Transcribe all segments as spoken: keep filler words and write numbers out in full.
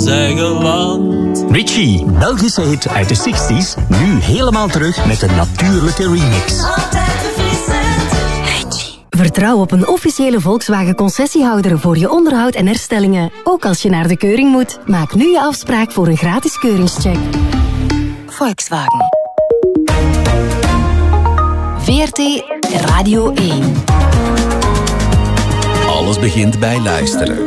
ons eigen land. Richie, Belgische hit uit de zestig's, nu helemaal terug met een natuurlijke remix. Vertrouw op een officiële Volkswagen-concessiehouder voor je onderhoud en herstellingen. Ook als je naar de keuring moet. Maak nu je afspraak voor een gratis keuringscheck. Volkswagen. V R T Radio één. Alles begint bij luisteren.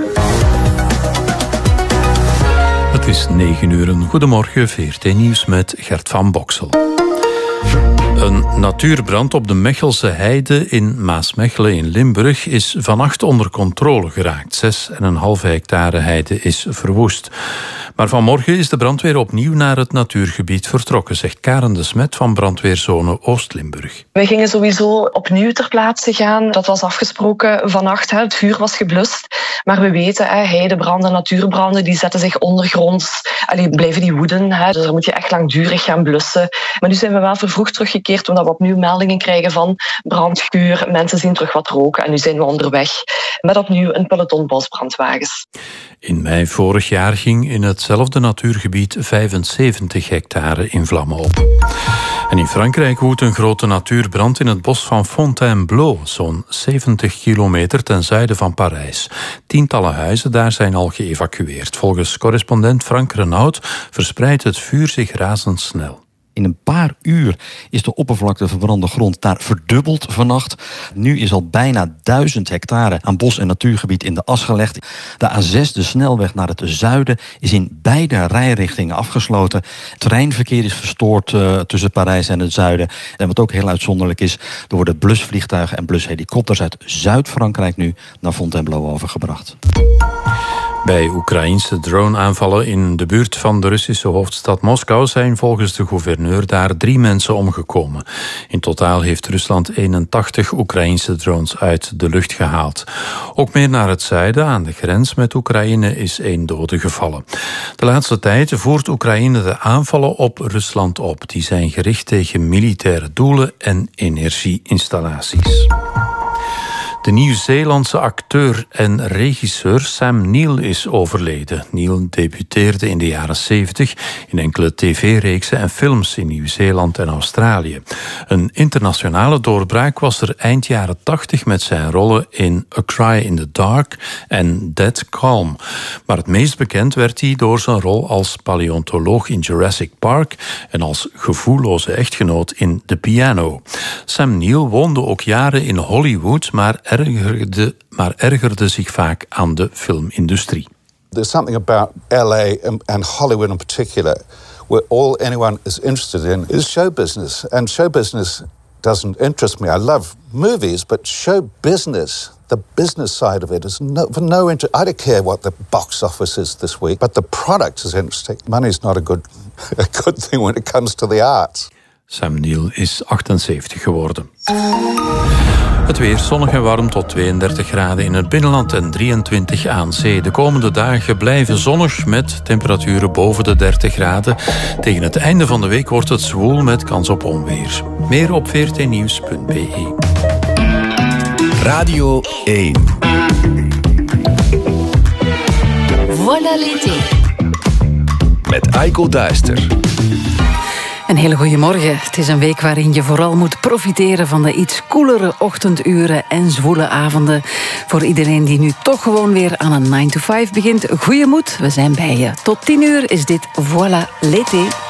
Het is negen uur. Goedemorgen, V R T Nieuws met Gert van Boksel. Een natuurbrand op de Mechelse Heide in Maasmechelen in Limburg is vannacht onder controle geraakt. Zes en een halve hectare heide is verwoest. Maar vanmorgen is de brandweer opnieuw naar het natuurgebied vertrokken, zegt Karen de Smet van brandweerzone Oost-Limburg. Wij gingen sowieso opnieuw ter plaatse gaan. Dat was afgesproken vannacht. Het vuur was geblust. Maar we weten, heidebranden, natuurbranden, die zetten zich ondergronds. Allee, blijven die woeden. Dus dan moet je echt langdurig gaan blussen. Maar nu zijn we wel vervroegd teruggekeerd, omdat we opnieuw meldingen krijgen van brandgeur. Mensen zien terug wat roken en nu zijn we onderweg met opnieuw een peloton bosbrandwagens. In mei vorig jaar ging in hetzelfde natuurgebied vijfenzeventig hectare in vlammen op. En in Frankrijk woedt een grote natuurbrand in het bos van Fontainebleau, zo'n zeventig kilometer ten zuiden van Parijs. Tientallen huizen daar zijn al geëvacueerd. Volgens correspondent Frank Renaud verspreidt het vuur zich razendsnel. In een paar uur is de oppervlakte verbrande grond daar verdubbeld vannacht. Nu is al bijna duizend hectare aan bos- en natuurgebied in de as gelegd. De A zes, de snelweg naar het zuiden, is in beide rijrichtingen afgesloten. Het treinverkeer is verstoord uh, tussen Parijs en het zuiden. En wat ook heel uitzonderlijk is, er worden blusvliegtuigen en blushelikopters uit Zuid-Frankrijk nu naar Fontainebleau overgebracht. Bij Oekraïense drone-aanvallen in de buurt van de Russische hoofdstad Moskou zijn volgens de gouverneur daar drie mensen omgekomen. In totaal heeft Rusland eenentachtig Oekraïense drones uit de lucht gehaald. Ook meer naar het zuiden, aan de grens met Oekraïne, is één dode gevallen. De laatste tijd voert Oekraïne de aanvallen op Rusland op. Die zijn gericht tegen militaire doelen en energieinstallaties. De Nieuw-Zeelandse acteur en regisseur Sam Neill is overleden. Neill debuteerde in de jaren zeventig in enkele tv-reeksen en films in Nieuw-Zeeland en Australië. Een internationale doorbraak was er eind jaren tachtig met zijn rollen in A Cry in the Dark en Dead Calm. Maar het meest bekend werd hij door zijn rol als paleontoloog in Jurassic Park en als gevoelloze echtgenoot in The Piano. Sam Neill woonde ook jaren in Hollywood, maar ergerde, maar ergerde zich vaak aan de filmindustrie. There's something about L A and, and Hollywood in particular where all anyone is interested in is show business. And show business doesn't interest me. I love movies, but show business, the business side of it is no, for no interest. I don't care what the box office is this week, but the product is interesting. Money is not a good, a good thing when it comes to the arts. Sam Neill is achtenzeventig geworden. Het weer zonnig en warm tot tweeëndertig graden in het binnenland en drieëntwintig aan zee. De komende dagen blijven zonnig met temperaturen boven de dertig graden. Tegen het einde van de week wordt het zwoel met kans op onweer. Meer op v r t nieuws punt b e. Radio één. Voilà l'été. Met Aiko Duister. Een hele goede morgen. Het is een week waarin je vooral moet profiteren van de iets koelere ochtenduren en zwoele avonden. Voor iedereen die nu toch gewoon weer aan een nine to five begint, goeie moed. We zijn bij je. Tot tien uur is dit Voilà l'été.